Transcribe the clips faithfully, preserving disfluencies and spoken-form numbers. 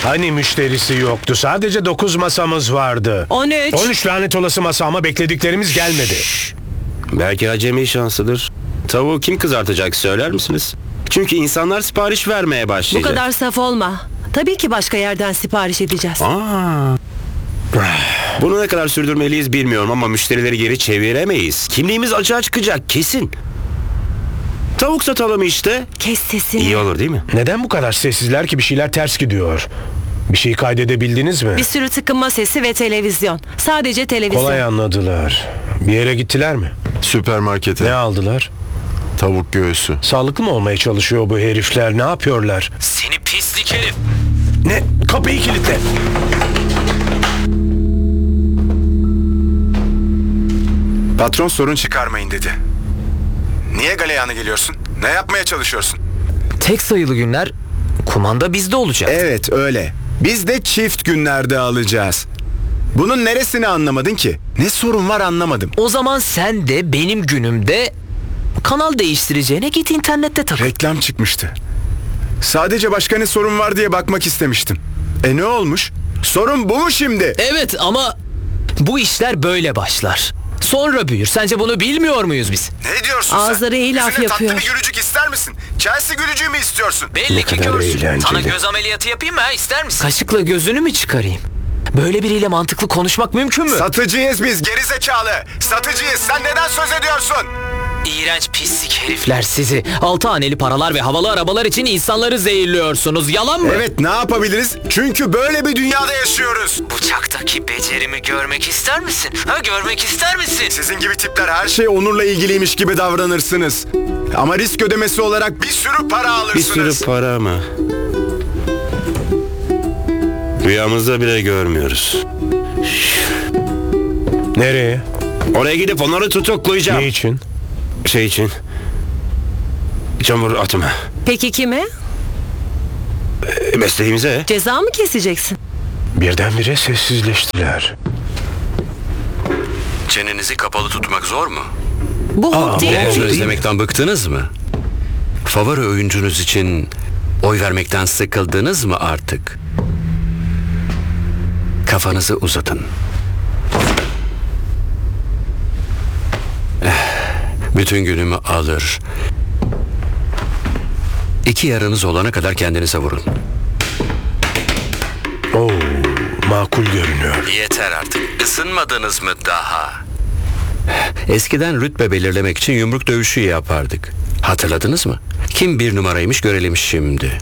Hani müşterisi yoktu. Sadece dokuz masamız vardı. on üç. on üç lanet olası masa ama beklediklerimiz gelmedi. Belki acemi şansıdır. Tavuğu kim kızartacak söyler misiniz? Çünkü insanlar sipariş vermeye Bu başlayacak. kadar saf olma. Tabii ki başka yerden sipariş edeceğiz. Aa. Bunu ne kadar sürdürmeliyiz bilmiyorum ama müşterileri geri çeviremeyiz. Kimliğimiz açığa çıkacak kesin. Tavuk satalım işte. Kes sesini. İyi olur değil mi? Neden bu kadar sessizler ki? Bir şeyler ters gidiyor. Bir şey kaydedebildiniz mi? Bir sürü tıkınma sesi ve televizyon. Sadece televizyon. Kolay anladılar. Bir yere gittiler mi? Süpermarkete. Ne aldılar? Tavuk göğsü. Sağlıklı mı olmaya çalışıyor bu herifler? Ne yapıyorlar? Seni pislik herif. Ne? Kapıyı kilitle. Patron sorun çıkarmayın dedi. Niye galeyana geliyorsun? Ne yapmaya çalışıyorsun? Tek sayılı günler kumanda bizde olacak. Evet öyle. Biz de çift günlerde alacağız. Bunun neresini anlamadın ki? Ne sorun var anlamadım. O zaman sen de benim günümde kanal değiştireceğine git internette takıl. Reklam çıkmıştı. Sadece başka ne sorun var diye bakmak istemiştim. E ne olmuş? Sorun bu mu şimdi? Evet ama bu işler böyle başlar. Sonra büyür. Sence bunu bilmiyor muyuz biz? Ne diyorsun Ağızları sen? iyi laf Yüzüne yapıyor. tatlı bir gülücük ister misin? Chelsea gülücüğü mü istiyorsun? Belli ki kadar görsün. eğlenceli. Sana göz ameliyatı yapayım mı ha, ister misin? Kaşıkla gözünü mü çıkarayım? Böyle biriyle mantıklı konuşmak mümkün mü? Satıcıyız biz gerizekalı. Satıcıyız. Sen neden söz ediyorsun? İğrenç pislik herifler sizi. Altı haneli paralar ve havalı arabalar için insanları zehirliyorsunuz. Yalan mı? Evet ne yapabiliriz? Çünkü böyle bir dünyada yaşıyoruz. Bıçaktaki becerimi görmek ister misin? Ha, görmek ister misin? Sizin gibi tipler her şey onurla ilgiliymiş gibi davranırsınız. Ama risk ödemesi olarak bir sürü para Bir alırsınız. sürü para mı? Rüyamızda bile görmüyoruz. Nereye? Oraya gidip onları tutuklayacağım. Ne için? Şey için. Çamur atma. Peki kime? E, mesleğimize. Ceza mı keseceksin? Birdenbire sessizleştiler. Çenenizi kapalı tutmak zor mu? Bu hop değil. Televizyon izlemekten bıktınız mı? Favori oyuncunuz için oy vermekten sıkıldınız mı artık? Kafanızı uzatın. Bütün günümü alır. İki yarınız olana kadar kendinize vurun. Oo, makul görünüyor. Yeter artık. Isınmadınız mı daha? Eskiden rütbe belirlemek için yumruk dövüşü yapardık. Hatırladınız mı? Kim bir numaraymış görelim şimdi.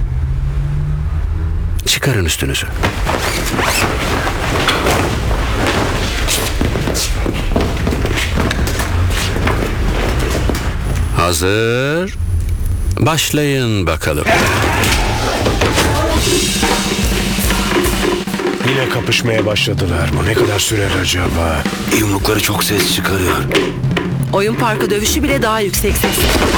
Çıkarın üstünüzü. Hazır. Başlayın bakalım. Yine kapışmaya başladılar. Bu ne kadar sürer acaba? Yumrukları çok ses çıkarıyor. Oyun parkı dövüşü bile daha yüksek ses.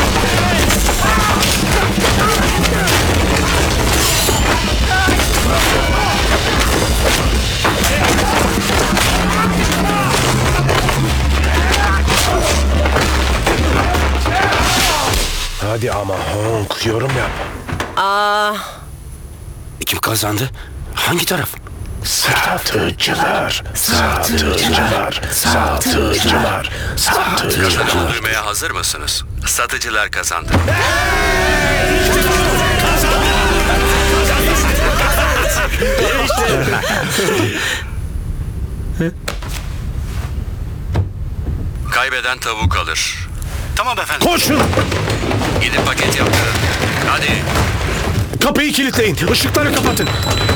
Hadi ama Honk, yorum yap. Aa, Kim kazandı? Hangi taraf? Satıcılar, satıcılar, satıcılar, satıcılar. Duymaya hazır mısınız? Satıcılar kazandı. Kaybeden tavuk alır. Tamam efendim. Koşun! Gidip paket yaptırın. Hadi. Kapıyı kilitleyin, ışıkları kapatın.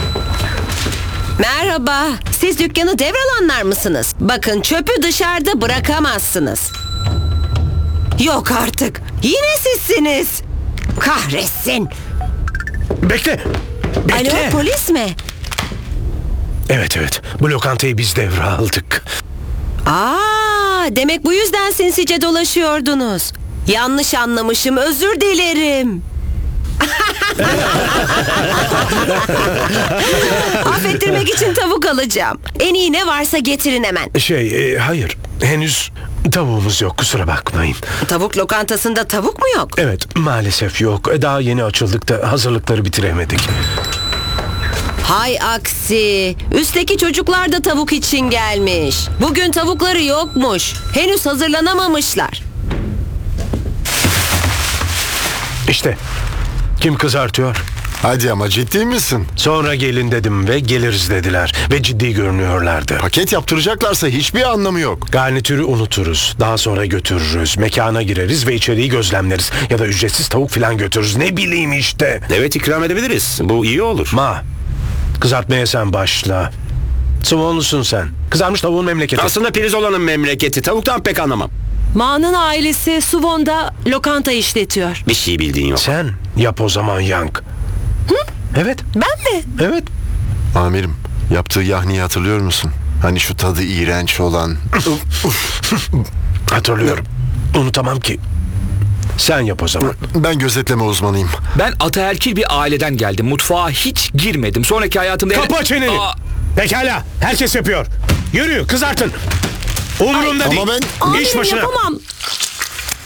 Merhaba, siz dükkanı devralanlar mısınız? Bakın çöpü dışarıda bırakamazsınız. Yok artık, yine sizsiniz. Kahretsin. Bekle, bekle. Alo, polis mi? Evet evet, bu lokantayı biz devraldık. Aa, demek bu yüzden sinsice dolaşıyordunuz. Yanlış anlamışım, özür dilerim. Affettirmek için tavuk alacağım. En iyi ne varsa getirin hemen. Şey, e, hayır, henüz tavuğumuz yok, kusura bakmayın. Tavuk lokantasında tavuk mu yok? Evet, maalesef yok. Daha yeni açıldık da hazırlıkları bitiremedik. Hay aksi. Üstteki çocuklar da tavuk için gelmiş. Bugün tavukları yokmuş. Henüz hazırlanamamışlar. İşte kim kızartıyor? Hadi ama ciddi misin? Sonra gelin dedim ve geliriz dediler ve ciddi görünüyorlardı. Paket yaptıracaklarsa hiçbir anlamı yok. Garnitürü unuturuz. Daha sonra götürürüz. Mekana gireriz ve içeriği gözlemleriz. Ya da ücretsiz tavuk filan götürürüz. Ne bileyim işte. Evet, ikram edebiliriz. Bu iyi olur. Ma, kızartmaya sen başla. Sıvonlusun sen. Kızarmış tavuğun memleketi. Aslında Pirzola'nın memleketi. Tavuktan pek anlamam. Ma'nın ailesi Suvon'da lokanta işletiyor. Bir şey bildiğin yok. Sen yap o zaman Yank. Evet, Ben mi? evet. Amirim, yaptığı yahniyi hatırlıyor musun? Hani şu tadı iğrenç olan. Hatırlıyorum. Unutamam ki. Sen yap o zaman. Ben gözetleme uzmanıyım. Ben ataerkil bir aileden geldim. Mutfağa hiç girmedim. Sonraki hayatımda... Kapa çeneni. Aa, Pekala. Herkes yapıyor. Yürü, kızartın. Umurumda değil. Ama ben... İş Amirim, başına. yapamam.